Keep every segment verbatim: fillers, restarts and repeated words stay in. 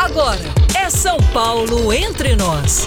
Agora é São Paulo Entre Nós.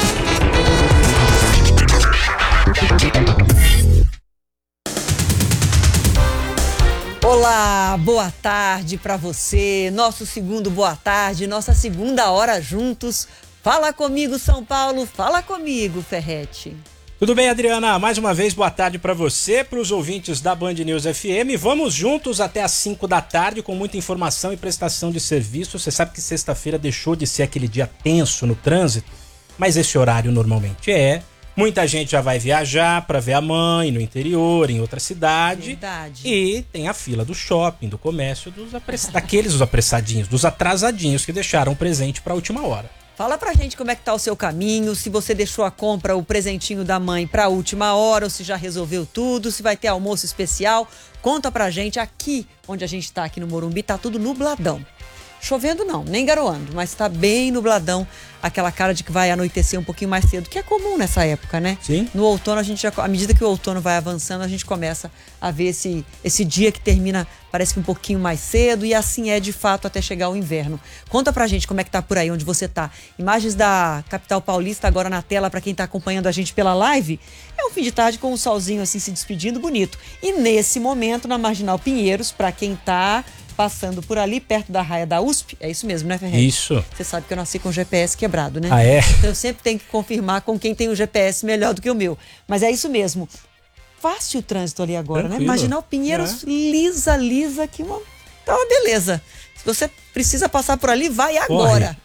Olá, boa tarde para você. Nosso segundo boa tarde, nossa segunda hora juntos. Fala comigo, São Paulo. Fala comigo, Ferretti. Tudo bem, Adriana? Mais uma vez, boa tarde para você, para os ouvintes da Band News F M. Vamos juntos até às cinco da tarde com muita informação e prestação de serviço. Você sabe que sexta-feira deixou de ser aquele dia tenso no trânsito, mas esse horário normalmente é. Muita gente já vai viajar para ver a mãe no interior, em outra cidade. Verdade. E tem a fila do shopping, do comércio, dos apress... daqueles dos apressadinhos, dos atrasadinhos que deixaram o presente para a última hora. Fala pra gente como é que tá o seu caminho, se você deixou a compra, o presentinho da mãe pra última hora, ou se já resolveu tudo, se vai ter almoço especial. Conta pra gente. Aqui, onde a gente tá aqui no Morumbi, tá tudo nubladão. Chovendo não, nem garoando, mas tá bem nubladão, aquela cara de que vai anoitecer um pouquinho mais cedo, que é comum nessa época, né? Sim. No outono, a gente já, à medida que o outono vai avançando, a gente começa a ver esse, esse dia que termina, parece que um pouquinho mais cedo, e assim é de fato até chegar o inverno. Conta pra gente como é que tá por aí, onde você tá. Imagens da capital paulista agora na tela pra quem tá acompanhando a gente pela live. É um fim de tarde com o solzinho assim se despedindo, bonito. E nesse momento, na Marginal Pinheiros, pra quem tá passando por ali, perto da raia da U S P. É isso mesmo, né, Ferretti? Isso. Você sabe que eu nasci com o G P S quebrado, né? Ah, é? Então eu sempre tenho que confirmar com quem tem o G P S melhor do que o meu. Mas é isso mesmo. Fácil o trânsito ali agora, Tranquilo. né? Marginal Pinheiros, É. lisa, lisa, que uma... Tá uma beleza. Se você precisa passar por ali, vai agora.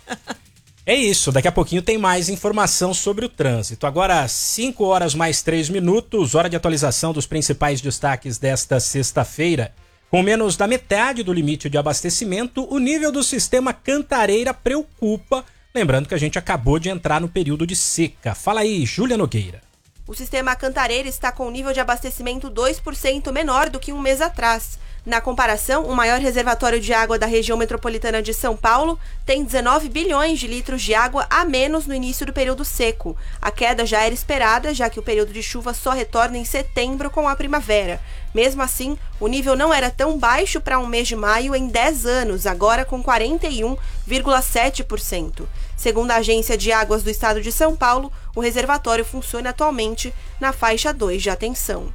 É isso, daqui a pouquinho tem mais informação sobre o trânsito. Agora, cinco horas mais três minutos, hora de atualização dos principais destaques desta sexta-feira. Com menos da metade do limite de abastecimento, o nível do sistema Cantareira preocupa. Lembrando que a gente acabou de entrar no período de seca. Fala aí, Júlia Nogueira. O sistema Cantareira está com nível de abastecimento dois por cento menor do que um mês atrás. Na comparação, o maior reservatório de água da região metropolitana de São Paulo tem dezenove bilhões de litros de água a menos no início do período seco. A queda já era esperada, já que o período de chuva só retorna em setembro com a primavera. Mesmo assim, o nível não era tão baixo para um mês de maio em dez anos, agora com quarenta e um vírgula sete por cento. Segundo a Agência de Águas do Estado de São Paulo, o reservatório funciona atualmente na faixa dois de atenção.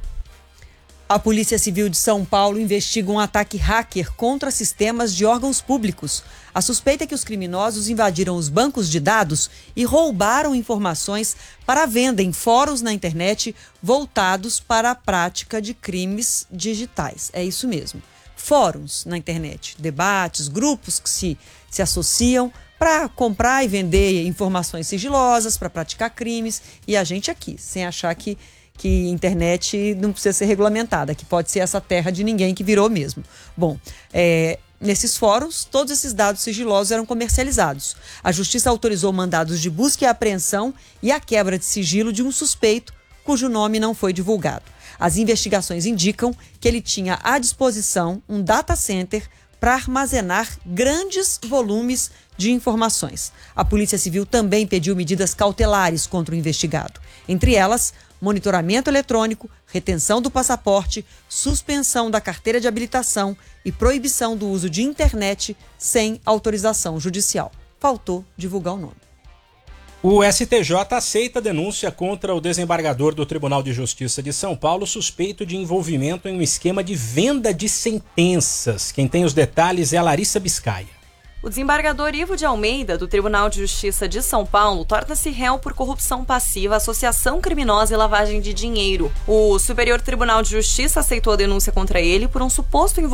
A Polícia Civil de São Paulo investiga um ataque hacker contra sistemas de órgãos públicos. A suspeita é que os criminosos invadiram os bancos de dados e roubaram informações para venda em fóruns na internet voltados para a prática de crimes digitais. É isso mesmo. Fóruns na internet, debates, grupos que se, se associam para comprar e vender informações sigilosas, para praticar crimes. E a gente aqui, sem achar que que internet não precisa ser regulamentada, que pode ser essa terra de ninguém que virou mesmo. Bom, é, nesses fóruns, todos esses dados sigilosos eram comercializados. A Justiça autorizou mandados de busca e apreensão e a quebra de sigilo de um suspeito cujo nome não foi divulgado. As investigações indicam que ele tinha à disposição um data center para armazenar grandes volumes de informações. A Polícia Civil também pediu medidas cautelares contra o investigado. Entre elas, monitoramento eletrônico, retenção do passaporte, suspensão da carteira de habilitação e proibição do uso de internet sem autorização judicial. Faltou divulgar o nome. O S T J aceita a denúncia contra o desembargador do Tribunal de Justiça de São Paulo, suspeito de envolvimento em um esquema de venda de sentenças. Quem tem os detalhes é a Larissa Biscaia. O desembargador Ivo de Almeida, do Tribunal de Justiça de São Paulo, torna-se réu por corrupção passiva, associação criminosa e lavagem de dinheiro. O Superior Tribunal de Justiça aceitou a denúncia contra ele por um suposto envolvimento